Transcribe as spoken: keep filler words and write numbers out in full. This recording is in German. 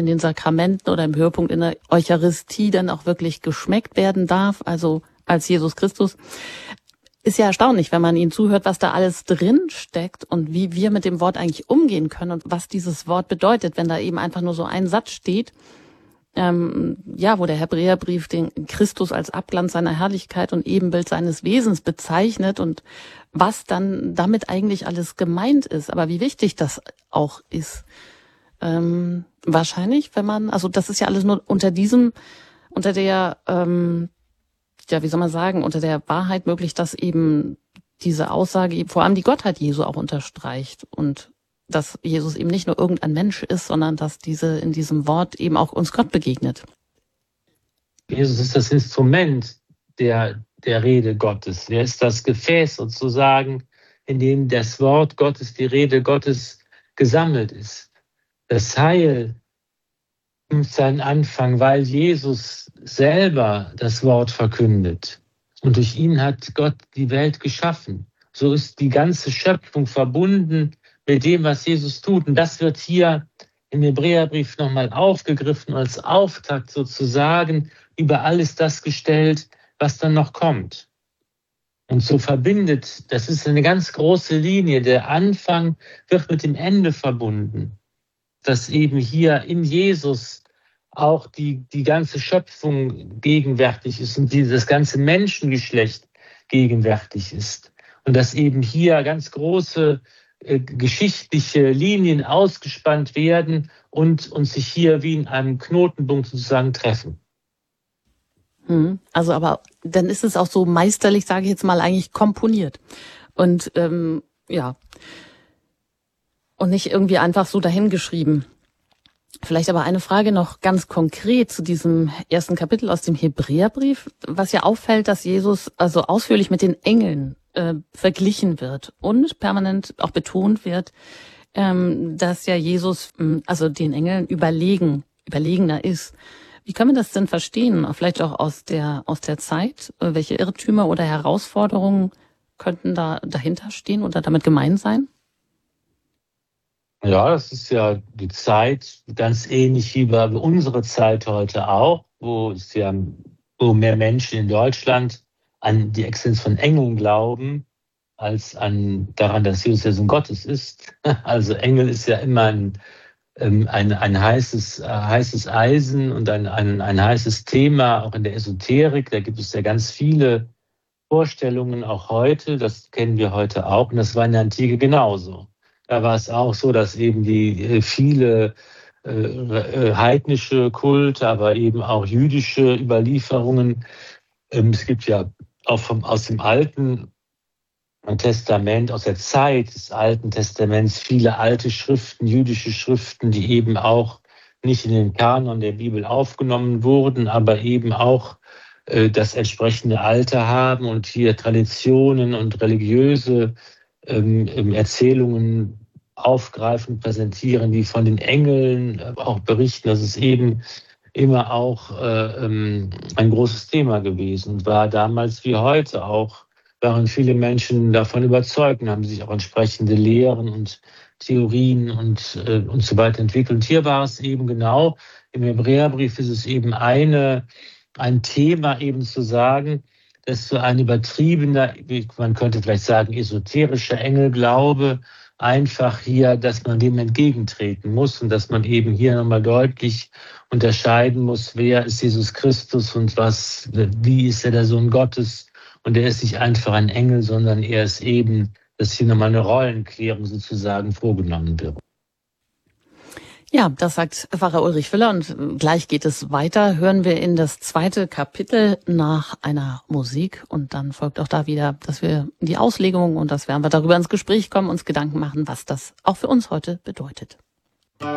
in den Sakramenten oder im Höhepunkt in der Eucharistie dann auch wirklich geschmeckt werden darf, also als Jesus Christus. Ist ja erstaunlich, wenn man ihnen zuhört, was da alles drin steckt und wie wir mit dem Wort eigentlich umgehen können und was dieses Wort bedeutet, wenn da eben einfach nur so ein Satz steht, ähm, ja, wo der Hebräerbrief den Christus als Abglanz seiner Herrlichkeit und Ebenbild seines Wesens bezeichnet und was dann damit eigentlich alles gemeint ist, aber wie wichtig das auch ist. Ähm, wahrscheinlich, wenn man, also das ist ja alles nur unter diesem, unter der, ähm, ja, wie soll man sagen, unter der Wahrheit möglich, dass eben diese Aussage eben vor allem die Gottheit Jesu auch unterstreicht und dass Jesus eben nicht nur irgendein Mensch ist, sondern dass diese in diesem Wort eben auch uns Gott begegnet. Jesus ist das Instrument der, der Rede Gottes. Er ist das Gefäß sozusagen, in dem das Wort Gottes, die Rede Gottes gesammelt ist. Das Heil nimmt seinen Anfang, weil Jesus selber das Wort verkündet. Und durch ihn hat Gott die Welt geschaffen. So ist die ganze Schöpfung verbunden mit dem, was Jesus tut. Und das wird hier im Hebräerbrief nochmal aufgegriffen, als Auftakt sozusagen. Über alles das gestellt, was dann noch kommt. Und so verbindet, das ist eine ganz große Linie, der Anfang wird mit dem Ende verbunden. Dass eben hier in Jesus auch die, die ganze Schöpfung gegenwärtig ist und die, das ganze Menschengeschlecht gegenwärtig ist. Und dass eben hier ganz große äh, geschichtliche Linien ausgespannt werden und, und sich hier wie in einem Knotenpunkt sozusagen treffen. Hm, also aber dann ist es auch so meisterlich, sage ich jetzt mal, eigentlich komponiert. Und ähm, ja, und nicht irgendwie einfach so dahingeschrieben. Vielleicht aber eine Frage noch ganz konkret zu diesem ersten Kapitel aus dem Hebräerbrief, was ja auffällt, dass Jesus also ausführlich mit den Engeln äh, verglichen wird und permanent auch betont wird, ähm, dass ja Jesus also den Engeln überlegen, überlegener ist. Wie kann man das denn verstehen? Vielleicht auch aus der aus der Zeit? Welche Irrtümer oder Herausforderungen könnten da dahinter stehen oder damit gemeint sein? Ja, das ist ja die Zeit, ganz ähnlich wie bei unserer Zeit heute auch, wo es ja wo mehr Menschen in Deutschland an die Existenz von Engeln glauben, als an daran, dass Jesus der Sohn Gottes ist. Also Engel ist ja immer ein, ein, ein heißes, heißes Eisen und ein, ein, ein heißes Thema, auch in der Esoterik. Da gibt es ja ganz viele Vorstellungen, auch heute. Das kennen wir heute auch. Und das war in der Antike genauso. Da war es auch so, dass eben die viele äh, heidnische Kulte, aber eben auch jüdische Überlieferungen, ähm, es gibt ja auch vom, aus dem Alten Testament, aus der Zeit des Alten Testaments, viele alte Schriften, jüdische Schriften, die eben auch nicht in den Kanon der Bibel aufgenommen wurden, aber eben auch äh, das entsprechende Alter haben und hier Traditionen und religiöse Ähm, Erzählungen aufgreifen, präsentieren, die von den Engeln auch berichten. Das ist eben immer auch äh, ähm, ein großes Thema gewesen und war damals wie heute auch, waren viele Menschen davon überzeugt und haben sich auch entsprechende Lehren und Theorien und, äh, und so weiter entwickelt. Und hier war es eben genau, im Hebräerbrief ist es eben eine, ein Thema eben zu sagen, dass so ein übertriebener, man könnte vielleicht sagen, esoterischer Engelglaube einfach hier, dass man dem entgegentreten muss und dass man eben hier nochmal deutlich unterscheiden muss, wer ist Jesus Christus und was, wie ist er der Sohn Gottes. Und er ist nicht einfach ein Engel, sondern er ist eben, dass hier nochmal eine Rollenklärung sozusagen vorgenommen wird. Ja, das sagt Pfarrer Ulrich Willer und gleich geht es weiter. Hören wir in das zweite Kapitel nach einer Musik und dann folgt auch da wieder, dass wir die Auslegung und dass wir einfach darüber ins Gespräch kommen, uns Gedanken machen, was das auch für uns heute bedeutet.